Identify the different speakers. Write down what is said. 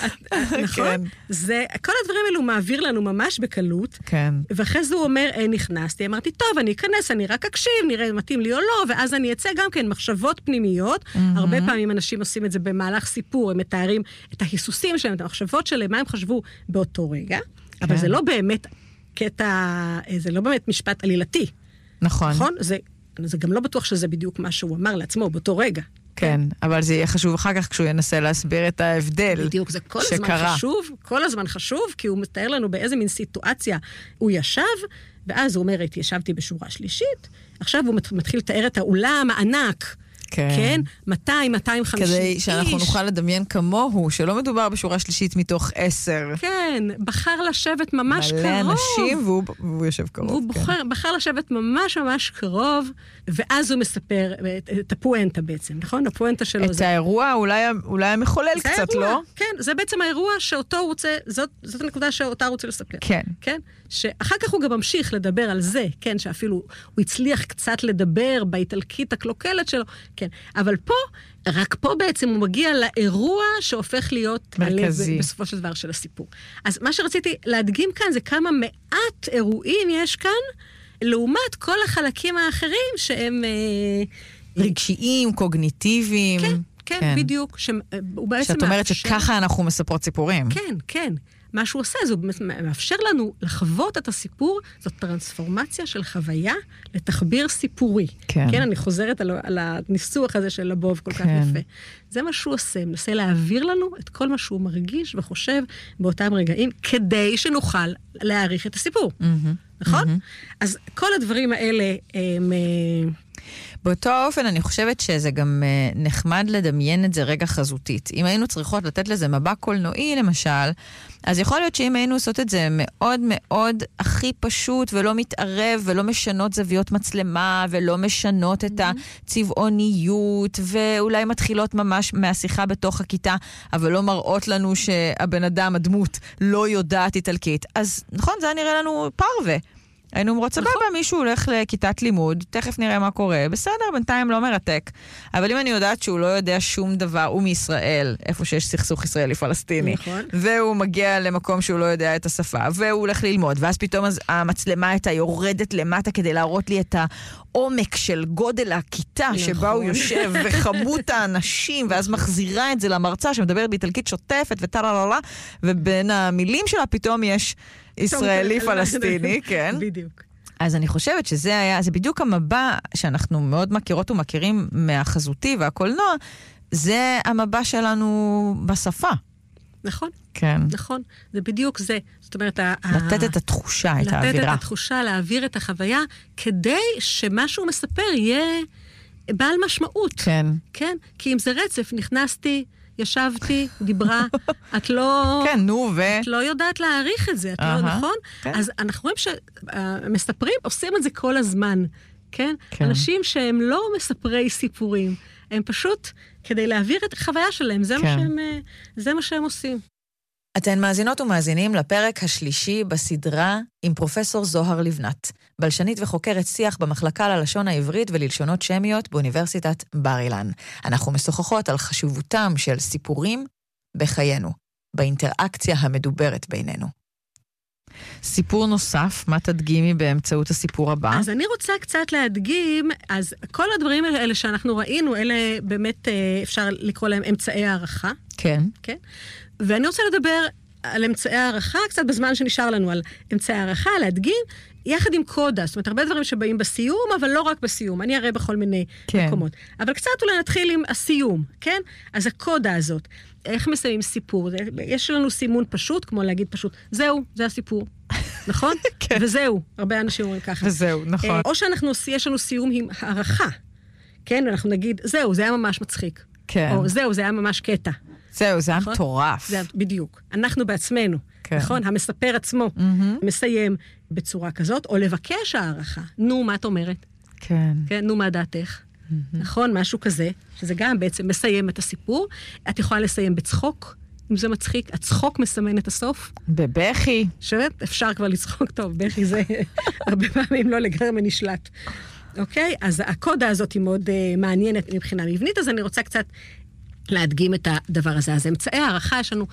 Speaker 1: נכון? כל הדברים האלו מעביר לנו ממש בקלות, ואחרי זה הוא אומר, נכנסתי, אמרתי, טוב, אני אכנס, אני רק אקשיב, נראה מתאים לי או לא, ואז אני אצא גם כן מחשבות פנימיות, הרבה פעמים אנשים עושים את זה במהלך סיפור, הם מתארים את ההיסוסים שלהם, את המחשבות שלהם, מה הם חשבו באותו רגע, אבל זה לא באמת קטע, זה לא באמת משפט עלילתי.
Speaker 2: נכון.
Speaker 1: נכון? זה גם לא בטוח שזה בדיוק מה שהוא אמר לעצמו באותו רגע.
Speaker 2: כן, אבל זה יהיה חשוב אחר כך כשהוא ינסה להסביר את ההבדל שקרה.
Speaker 1: בדיוק, זה כל הזמן חשוב, כי הוא מתאר לנו באיזה מין סיטואציה הוא ישב, ואז הוא אומר, ישבתי בשורה שלישית, עכשיו הוא מתחיל לתאר את האולם הענק, כן? 200, 250 איש.
Speaker 2: כדי שאנחנו נוכל לדמיין כמוהו, שלא מדובר בשורה שלישית מתוך 10.
Speaker 1: כן, בחר לשבת ממש קרוב.
Speaker 2: מלא אנשים, והוא יושב קרוב.
Speaker 1: והוא בחר לשבת ממש ממש קרוב, ואז הוא מספר את הפואנטה בעצם, נכון? הפואנטה שלו
Speaker 2: את האירוע אולי המחולל קצת, לא?
Speaker 1: כן, זה בעצם האירוע שאותו הוא רוצה, זאת הנקודה שאותה הוא רוצה לספר.
Speaker 2: כן.
Speaker 1: כן? שאחר כך הוא גם ממשיך לדבר על זה, כן? שאפילו הוא הצליח קצת לדבר באיטלקית הקלוקלת שלו, כן. אבל פה, רק פה בעצם הוא מגיע לאירוע שהופך להיות
Speaker 2: מרכזי.
Speaker 1: בסופו של דבר של הסיפור. אז מה שרציתי להדגים כאן זה כמה מעט אירועים יש כאן, לעומת כל החלקים האחרים שהם
Speaker 2: רגשיים, קוגניטיביים.
Speaker 1: כן, כן, בדיוק.
Speaker 2: שאת אומרת שככה אנחנו מספרות סיפורים.
Speaker 1: כן, כן. מה שהוא עושה, זה מאפשר לנו לחוות את הסיפור, זאת טרנספורמציה של חוויה לתחביר סיפורי.
Speaker 2: כן.
Speaker 1: כן, אני חוזרת על הניסוח הזה של לבוב כל כך יפה. זה מה שהוא עושה, מנסה להעביר לנו את כל מה שהוא מרגיש וחושב באותם רגעים, כדי שנוכל להעריך את הסיפור. נכון? אז כל הדברים האלה הם...
Speaker 2: באותו אופן אני חושבת שזה גם נחמד לדמיין את זה רגע חזותית. אם היינו צריכות לתת לזה מבע קולנועי למשל, אז יכול להיות שאם היינו עושות את זה מאוד מאוד הכי פשוט ולא מתערב ולא משנות זוויות מצלמה ולא משנות את הצבעוניות ואולי מתחילות ממש מהשיחה בתוך הכיתה, אבל לא מראות לנו שהבן אדם, הדמות, לא יודעת איטלקית. אז נכון, זה נראה לנו פרווה. היינו אומרות, סבבה, מישהו הולך לכיתת לימוד, תכף נראה מה קורה, בסדר, בינתיים לא מרתק. אבל אם אני יודעת שהוא לא יודע שום דבר, הוא מישראל, איפה שיש סכסוך ישראלי-פלסטיני,
Speaker 1: נכון.
Speaker 2: והוא מגיע למקום שהוא לא יודע את השפה, והוא הולך ללמוד, ואז פתאום המצלמה הייתה יורדת למטה כדי להראות לי את העומק של גודל הכיתה שבה הוא יושב, וכמות האנשים, ואז מחזירה את זה למרצה שמדברת באיטלקית שוטפת וטללה, ובין המילים שלה פתאום יש ישראלי-פלסטיני, כן?
Speaker 1: בדיוק.
Speaker 2: אז אני חושבת שזה היה, זה בדיוק המבע שאנחנו מאוד מכירות ומכירים מהחזותי והקולנוע, זה המבע שלנו בשפה.
Speaker 1: נכון.
Speaker 2: כן.
Speaker 1: נכון. זה בדיוק זה. זאת אומרת,
Speaker 2: לתת את התחושה, את האווירה.
Speaker 1: לתת את התחושה, להעביר את החוויה, כדי שמה שהוא מספר יהיה בעל משמעות.
Speaker 2: כן.
Speaker 1: כן? כי אם זה רצף, נכנסתי, ישבתי, דיברה, את לא...
Speaker 2: כן, נו,
Speaker 1: את לא יודעת להעריך את זה, את לא, נכון?
Speaker 2: כן.
Speaker 1: אז אנחנו רואים שהמספרים עושים את זה כל הזמן, כן?
Speaker 2: כן.
Speaker 1: אנשים שהם לא מספרי סיפורים, הם פשוט, כדי להעביר את החוויה שלהם, זה מה שהם עושים.
Speaker 2: אתן מאזינות ומאזינים לפרק השלישי בסדרה עם פרופסור זוהר לבנת, בלשנית וחוקרת שיח במחלקה ללשון העברית וללשונות שמיות באוניברסיטת בר אילן. אנחנו משוחחות על חשיבותם של סיפורים בחיינו, באינטראקציה המדוברת בינינו. סיפור נוסף, מה תדגימי באמצעות הסיפור הבא?
Speaker 1: אז אני רוצה קצת להדגים, אז כל הדברים האלה שאנחנו ראינו, אלה באמת אפשר לקרוא להם אמצעי הערכה.
Speaker 2: כן.
Speaker 1: כן? ואני רוצה לדבר על אמצעי הערכה, קצת בזמן שנשאר לנו על אמצעי הערכה, להדגים, יחד עם קודה, זאת אומרת, הרבה דברים שבאים בסיום, אבל לא רק בסיום, אני אראה בכל מיני מקומות. אבל קצת אולי נתחיל עם הסיום, כן? אז הקודה הזאת, איך מסיימים סיפור? יש לנו סימון פשוט, כמו להגיד פשוט, זהו, זה הסיפור, נכון?
Speaker 2: כן.
Speaker 1: וזהו, הרבה אנשים אומרים ככה.
Speaker 2: וזהו, נכון.
Speaker 1: או יש לנו סיום עם הערכה, כן? ואנחנו נגיד, זהו, זה היה ממש מצחיק.
Speaker 2: כן.
Speaker 1: או זהו, זה היה ממש קטע.
Speaker 2: זהו, זה היה מטורף.
Speaker 1: בדיוק. אנחנו בעצמנו, נכון? המספר עצמו מסיים בצורה כזאת, או לבקש הערכה. נו, מה את אומרת?
Speaker 2: כן.
Speaker 1: נו, מה דעתך? נכון? משהו כזה, שזה גם בעצם מסיים את הסיפור. את יכולה לסיים בצחוק, אם זה מצחיק. הצחוק מסמן את הסוף.
Speaker 2: בבכי.
Speaker 1: שבת, אפשר כבר לצחוק טוב. בכי זה הרבה פעמים לא לגמרי נשלט. אוקיי? אז הקודה הזאת היא מאוד מעניינת מבחינה מבנית, אז אני רוצה קצת להדגים את הדבר הזה. אז אמצעי הערכה יש לנו